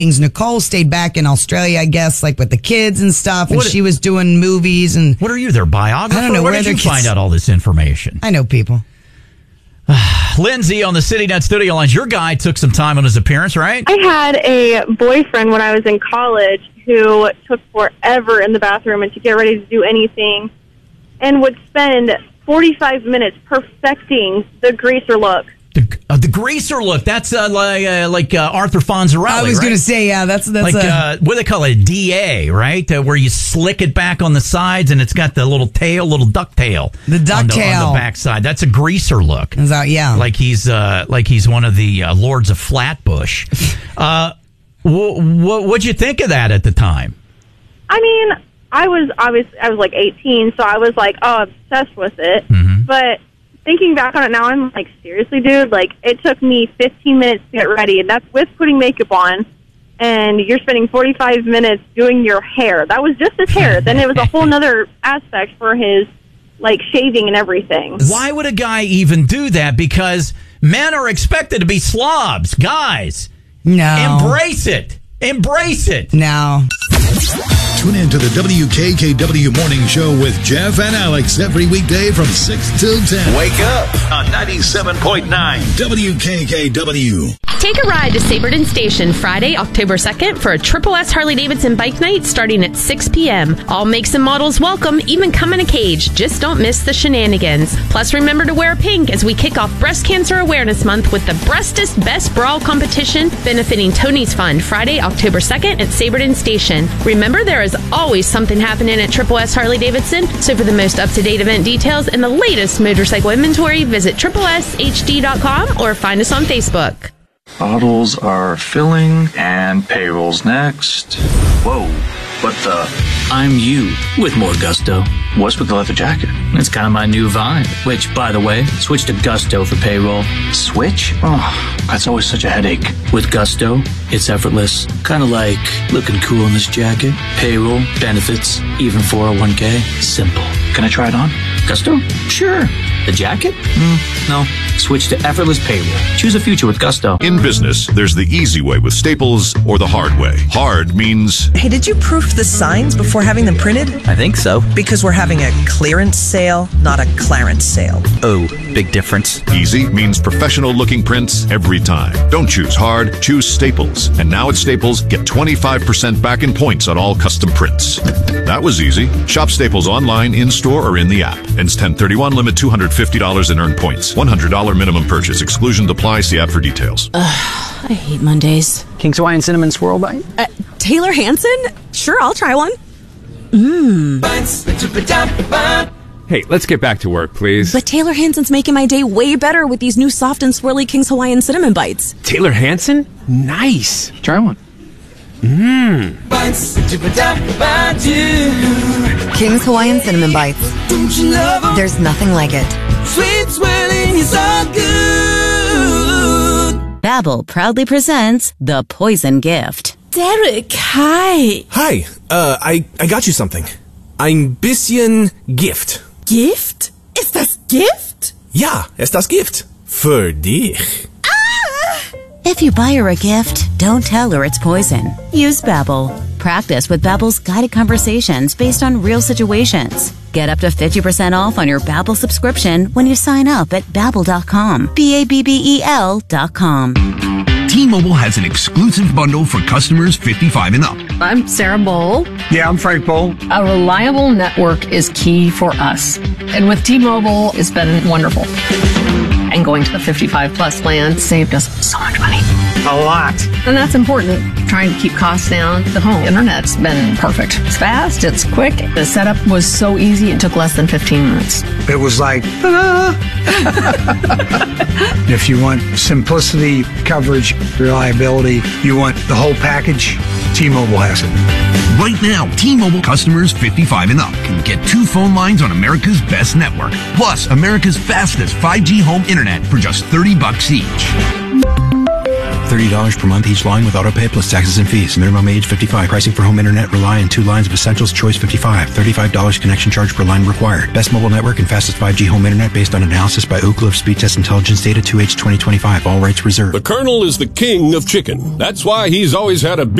Nicole stayed back in Australia, I guess, like with the kids and stuff, and she was doing movies. And what are you, their biographer? I don't know. Where did you find out all this information? I know people. Lindsay on the CityNet studio lines. Your guy took some time on his appearance, right? I had a boyfriend when I was in college who took forever in the bathroom and to get ready to do anything and would spend 45 minutes perfecting the greaser look. The greaser look, that's like Arthur Fonzarelli. I was going to say, yeah, that's like what do they call it? DA, right? Where you slick it back on the sides and it's got the little duck tail. The duck tail on the back side. That's a greaser look. Yeah, like he's one of the lords of Flatbush. What'd you think of that at the time? I mean, I was like 18, so I was like, obsessed with it. Mm-hmm. But thinking back on it now, I'm like, seriously, dude? Like, it took me 15 minutes to get ready, and that's with putting makeup on, and you're spending 45 minutes doing your hair. That was just his hair. Then it was a whole nother aspect for his, like, shaving and everything. Why would a guy even do that? Because men are expected to be slobs. Guys, no. Embrace it. Embrace it. No. Tune in to the WKKW Morning Show with Jeff and Alex every weekday from 6 till 10. Wake up on 97.9 WKKW. Take a ride to Saberton Station Friday, October 2nd for a Triple S Harley-Davidson bike night starting at 6 p.m. All makes and models welcome, even come in a cage. Just don't miss the shenanigans. Plus, remember to wear pink as we kick off Breast Cancer Awareness Month with the Breastest Best Brawl competition benefiting Tony's Fund Friday, October 2nd at Saberton Station. Remember, there is always something happening at Triple S Harley-Davidson, so for the most up-to-date event details and the latest motorcycle inventory, visit tripleshd.com or find us on Facebook. Bottles are filling and payroll's next. Whoa, what the? I'm you with more gusto. What's with the leather jacket? It's kind of my new vibe. Which, by the way, switch to Gusto for payroll. Switch? Oh, that's always such a headache. With Gusto, it's effortless. Kind of like looking cool in this jacket. Payroll, benefits, even 401k. Simple. Can I try it on? Gusto? Sure. The jacket? No. Switch to effortless payroll. Choose a future with Gusto. In business, there's the easy way with Staples or the hard way. Hard means... Hey, did you proof the signs before having them printed? I think so. Because we're having a clearance sale, not a Clarence sale. Oh, big difference. Easy means professional-looking prints every time. Don't choose hard, choose Staples. And now at Staples, get 25% back in points on all custom prints. That was easy. Shop Staples online, in-store, or in the app. Ends 10/31, limit $250 in earned points. $100 minimum purchase. Exclusions apply. See app for details. I hate Mondays. King's Hawaiian Cinnamon Swirl Bite? Taylor Hanson? Sure, I'll try one. Hey, let's get back to work, please. But Taylor Hanson's making my day way better with these new soft and swirly King's Hawaiian Cinnamon Bites. Taylor Hanson? Nice. Try one. King's Hawaiian Cinnamon Bites. There's nothing like it. Sweet swirling is all good. Babbel proudly presents The Poison Gift. Derek, hi. Hi, I got you something. Ein bisschen Gift. Gift? Ist das Gift? Ja, ist das Gift. Für dich. If you buy her a gift, don't tell her it's poison. Use Babbel. Practice with Babbel's guided conversations based on real situations. Get up to 50% off on your Babbel subscription when you sign up at Babbel.com. Babbel.com. T-Mobile has an exclusive bundle for customers 55 and up. I'm Sarah Bowl. Yeah, I'm Frank Bowl. A reliable network is key for us. And with T-Mobile, it's been wonderful. And going to the 55 plus plan saved us so much money. A lot. And that's important. Trying to keep costs down. The home internet's been perfect. It's fast, it's quick. The setup was so easy, it took less than 15 minutes. It was like, If you want simplicity, coverage, reliability, you want the whole package, T-Mobile has it. Right now, T-Mobile customers 55 and up can get 2 phone lines on America's best network, plus America's fastest 5G home internet for just $30 each. $30 per month each line with autopay plus taxes and fees. Minimum age 55. Pricing for home internet rely on 2 lines of Essentials Choice 55. $35 connection charge per line required. Best mobile network and fastest 5G home internet based on analysis by Ookla of Speed Test Intelligence data 2H 2025. All rights reserved. The Colonel is the king of chicken. That's why he's always had a big